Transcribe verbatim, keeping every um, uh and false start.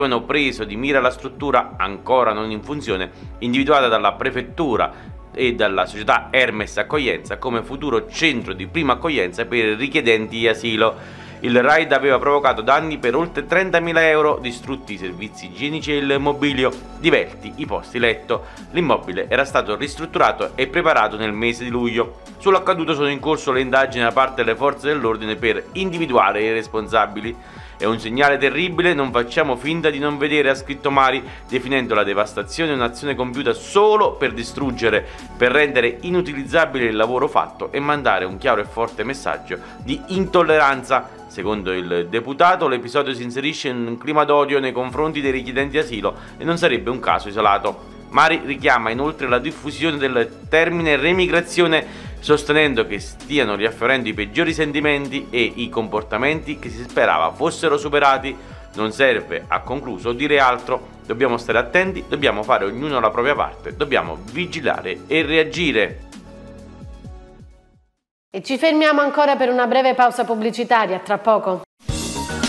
Avevano preso di mira la struttura, ancora non in funzione, individuata dalla prefettura e dalla società Hermes Accoglienza come futuro centro di prima accoglienza per i richiedenti asilo. Il raid aveva provocato danni per oltre trentamila euro, distrutti i servizi igienici e il mobilio, divelti i posti letto. L'immobile era stato ristrutturato e preparato nel mese di luglio. Sull'accaduto sono in corso le indagini da parte delle forze dell'ordine per individuare i responsabili. È un segnale terribile, non facciamo finta di non vedere, ha scritto Mari, definendo la devastazione un'azione compiuta solo per distruggere, per rendere inutilizzabile il lavoro fatto e mandare un chiaro e forte messaggio di intolleranza. Secondo il deputato, l'episodio si inserisce in un clima d'odio nei confronti dei richiedenti asilo e non sarebbe un caso isolato. Mari richiama inoltre la diffusione del termine remigrazione, sostenendo che stiano riaffiorando i peggiori sentimenti e i comportamenti che si sperava fossero superati. Non serve, ha concluso, dire altro. Dobbiamo stare attenti, dobbiamo fare ognuno la propria parte, dobbiamo vigilare e reagire. E ci fermiamo ancora per una breve pausa pubblicitaria, tra poco.